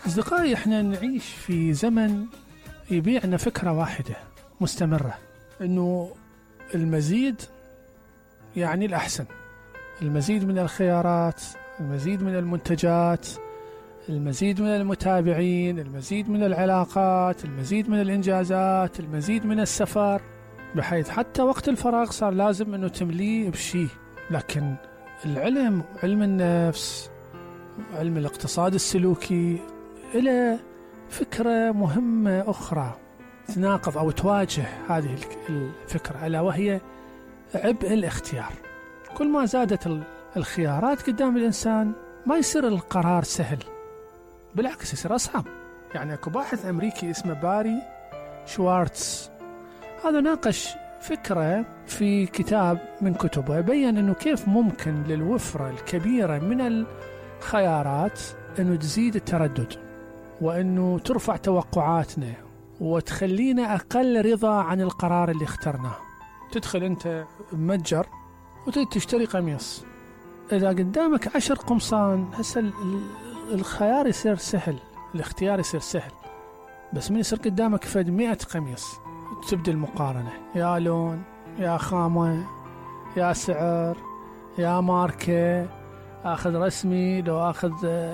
أصدقائي، إحنا نعيش في زمن يبيعنا فكرة واحدة مستمرة، إنه المزيد يعني الأحسن، المزيد من الخيارات، المزيد من المنتجات، المزيد من المتابعين، المزيد من العلاقات، المزيد من الإنجازات، المزيد من السفر، بحيث حتى وقت الفراغ صار لازم إنه تمليه بشيء. لكن العلم، علم النفس، علم الاقتصاد السلوكي، إلى فكرة مهمة أخرى تناقض أو تواجه هذه الفكرة، ألا وهي عبء الاختيار. كل ما زادت الخيارات قدام الإنسان ما يصير القرار سهل، بالعكس يصير أصعب. يعني أكو باحث أمريكي اسمه باري شوارتز، هذا ناقش فكرة في كتاب من كتبه، بيّن أنه كيف ممكن للوفرة الكبيرة من الخيارات أنه تزيد التردد، وأنه ترفع توقعاتنا وتخلينا أقل رضا عن القرار اللي اخترناه. تدخل أنت متجر وتشتري قميص، إذا قدامك 10 قمصان هسه الخيار يصير سهل، الاختيار يصير سهل. بس من يصير قدامك فد 100 قميص، تبدأ المقارنة، يا لون، يا خامة، يا سعر، يا ماركة، أخذ رسمي لو أخذ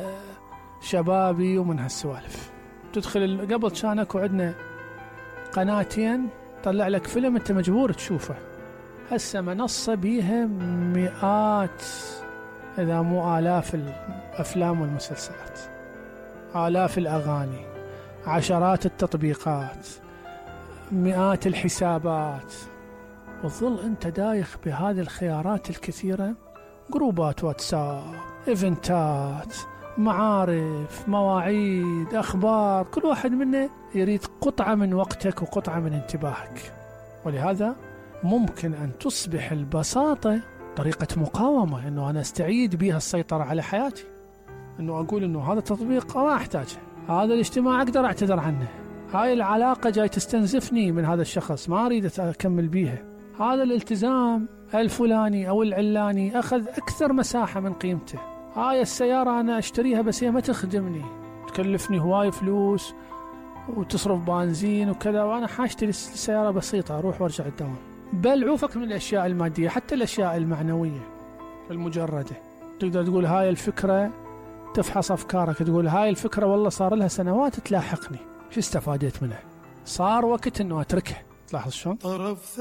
شبابي، ومن هالسوالف. تدخل قبل كانك وعدنا قناتين طلع لك فيلم أنت مجبور تشوفه، هسه منصة بيها مئات إذا مو آلاف الأفلام والمسلسلات، آلاف الأغاني، عشرات التطبيقات، مئات الحسابات، وظل أنت دايخ بهذه الخيارات الكثيرة. جروبات واتساب، إيفنتات، معارف، مواعيد، أخبار، كل واحد منا يريد قطعة من وقتك وقطعة من انتباهك. ولهذا ممكن أن تصبح البساطة طريقة مقاومة، أنه أنا استعيد بها السيطرة على حياتي، أنه أقول أنه هذا التطبيق ما أحتاجه، هذا الاجتماع أقدر أعتذر عنه، هاي العلاقة جاي تستنزفني من هذا الشخص ما أريد أكمل بيها، هذا الالتزام الفلاني أو العلاني أخذ أكثر مساحة من قيمته، هاي السيارة أنا أشتريها بس هي ما تخدمني، تكلفني هواي فلوس وتصرف بنزين وكذا، وأنا حاشتري السيارة بسيطة أروح وارجع الدوام. بل عوفك من الأشياء المادية، حتى الأشياء المعنوية المجردة، تقدر تقول هاي الفكرة، تفحص أفكارك تقول هاي الفكرة والله صار لها سنوات تلاحقني، شو استفادت منها؟ صار وقت أنه أتركها. تلاحظ شلون؟